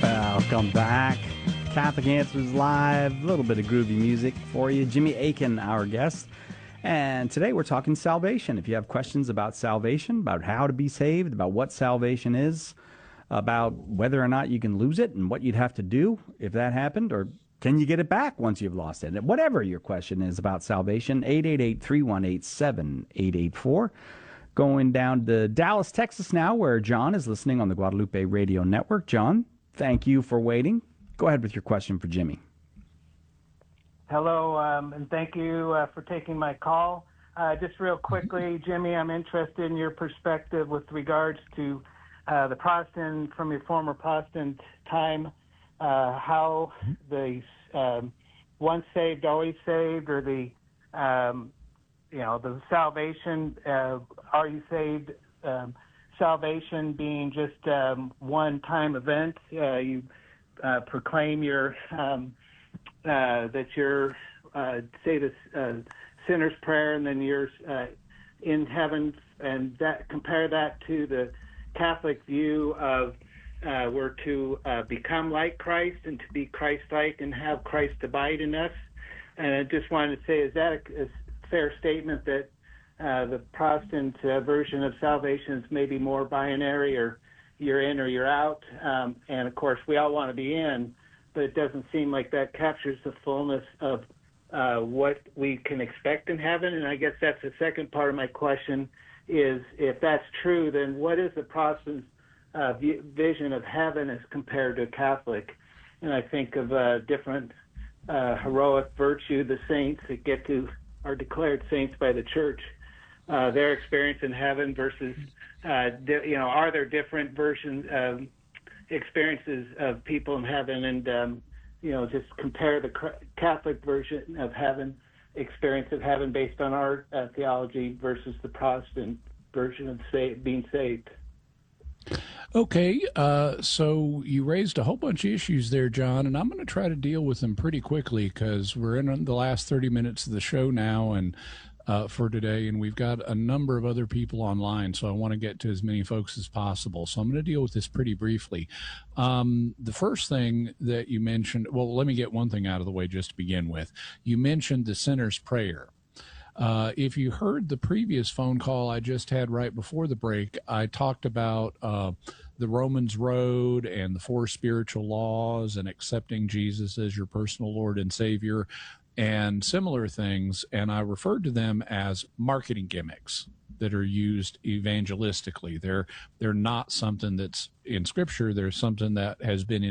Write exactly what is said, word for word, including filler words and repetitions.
Welcome back. Catholic Answers Live, a little bit of groovy music for you. Jimmy Akin, our guest. And today we're talking salvation. If you have questions about salvation, about how to be saved, about what salvation is, about whether or not you can lose it and what you'd have to do if that happened, or can you get it back once you've lost it? Whatever your question is about salvation, eight eight eight, three one eight, seven eight eight four. Going down to Dallas, Texas now, where John is listening on the Guadalupe Radio Network. John, thank you for waiting. Go ahead with your question for Jimmy. Hello, um, and thank you uh, for taking my call. Uh, just real quickly, Jimmy, I'm interested in your perspective with regards to uh, the Protestant, from your former Protestant time, uh, how the um, once saved, always saved, or the, um, you know, the salvation, uh, are you saved, um, salvation being just um, one-time event. Uh, you uh, proclaim your... Um, Uh, that you're, uh, say the uh, sinner's prayer, and then you're uh, in heaven, and that compare that to the Catholic view of uh, we're to uh, become like Christ and to be Christ-like and have Christ abide in us. And I just wanted to say, is that a, a fair statement that uh, the Protestant uh, version of salvation is maybe more binary, or you're in or you're out? Um, and of course, we all want to be in, but it doesn't seem like that captures the fullness of uh, what we can expect in heaven. And I guess that's the second part of my question is, if that's true, then what is the Protestant uh, vision of heaven as compared to Catholic? And I think of uh, different uh, heroic virtue, the saints that get to are declared saints by the church, uh, their experience in heaven versus, uh, di- you know, are there different versions of experiences of people in heaven, and um, you know, just compare the Catholic version of heaven, experience of heaven based on our uh, theology versus the Protestant version of sa- being saved. Okay, uh, so you raised a whole bunch of issues there, John, and I'm going to try to deal with them pretty quickly because we're in the last thirty minutes of the show now, and Uh, for today, and we've got a number of other people online, so I want to get to as many folks as possible. So I'm going to deal with this pretty briefly. Um, the first thing that you mentioned, well, let me get one thing out of the way just to begin with. You mentioned the sinner's prayer. Uh, if you heard the previous phone call I just had right before the break, I talked about uh, the Romans Road and the four spiritual laws and accepting Jesus as your personal Lord and Savior, and similar things, and I referred to them as marketing gimmicks that are used evangelistically. They're they're not something that's in Scripture. They're something that has been